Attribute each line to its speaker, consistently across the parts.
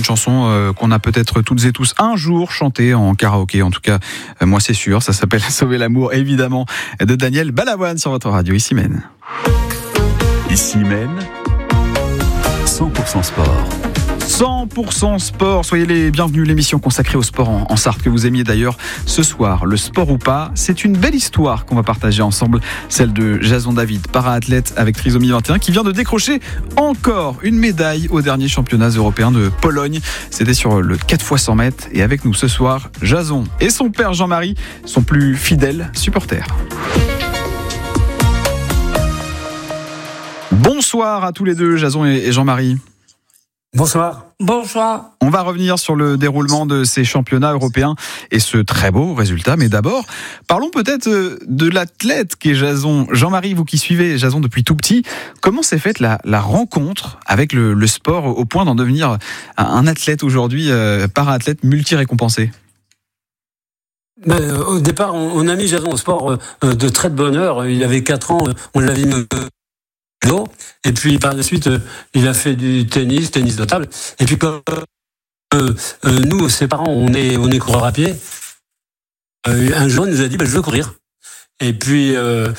Speaker 1: une chanson qu'on a peut-être toutes et tous un jour chantée en karaoké. En tout cas, moi c'est sûr. Ça s'appelle Sauver l'amour, évidemment, de Daniel Balavoine sur votre radio. Ici Mène.
Speaker 2: Ici Mène, 100% sport.
Speaker 1: 100% sport, soyez les bienvenus, l'émission consacrée au sport en Sarthe que vous aimiez d'ailleurs ce soir, le sport ou pas. C'est une belle histoire qu'on va partager ensemble, celle de Jason David, para-athlète avec trisomie 21, qui vient de décrocher encore une médaille aux derniers championnats européens de Pologne. C'était sur le 4x100 mètres et avec nous ce soir, Jason et son père Jean-Marie, son plus fidèle supporter. Bonsoir à tous les deux, Jason et Jean-Marie.
Speaker 3: Bonsoir.
Speaker 4: Bonsoir.
Speaker 1: On va revenir sur le déroulement de ces championnats européens et ce très beau résultat. Mais d'abord, parlons peut-être de l'athlète qu'est Jason. Jean-Marie, vous qui suivez Jason depuis tout petit, comment s'est faite la rencontre avec le sport au point d'en devenir un athlète aujourd'hui, para-athlète multi-récompensé ?
Speaker 3: Au départ, on a mis Jason au sport de très de bonne heure. Il avait 4 ans, on l'avait mis et puis par la suite il a fait du tennis de table, et puis comme nous ses parents on est coureurs à pied, un jour il nous a dit je veux courir, et puis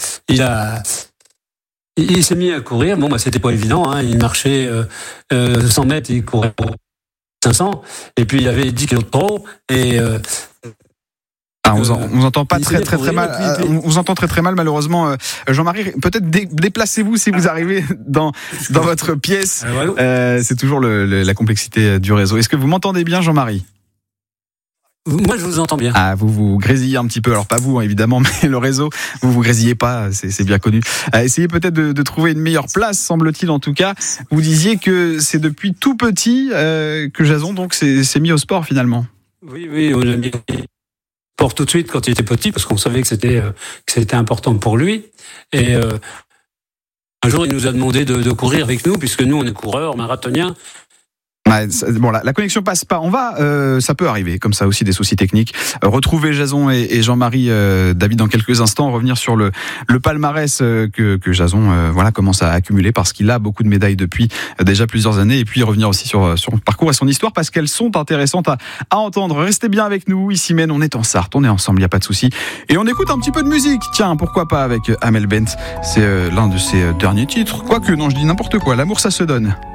Speaker 3: il s'est mis à courir. C'était pas évident, hein. Il marchait 100 mètres, il courait 500, et puis il avait 10 kilos de trop, et
Speaker 1: on vous entend pas très mal. On vous entend très mal malheureusement. Jean-Marie, peut-être déplacez-vous si vous arrivez dans votre pièce. C'est toujours la complexité du réseau. Est-ce que vous m'entendez bien, Jean-Marie ?
Speaker 3: Moi, je vous entends bien.
Speaker 1: Ah, vous grésillez un petit peu. Alors pas vous, hein, évidemment, mais le réseau, vous grésillez pas, c'est bien connu. Essayez peut-être de trouver une meilleure place, semble-t-il en tout cas. Vous disiez que c'est depuis tout petit que Jason donc s'est mis au sport finalement.
Speaker 3: Oui, on l'a mis pour tout de suite quand il était petit, parce qu'on savait que c'était important pour lui. Et un jour, il nous a demandé de courir avec nous, puisque nous, on est coureurs, marathoniens.
Speaker 1: Bon, la connexion passe pas. On va, ça peut arriver, comme ça aussi, des soucis techniques. Retrouver Jason et Jean-Marie David dans quelques instants. Revenir sur le palmarès que Jason commence à accumuler, parce qu'il a beaucoup de médailles depuis déjà plusieurs années. Et puis revenir aussi sur son parcours et son histoire, parce qu'elles sont intéressantes à entendre. Restez bien avec nous. Ici Mène, on est en Sarthe, on est ensemble, il y a pas de souci. Et on écoute un petit peu de musique. Tiens, pourquoi pas avec Amel Bent. C'est l'un de ses derniers titres. Quoique, non, je dis n'importe quoi. L'amour, ça se donne.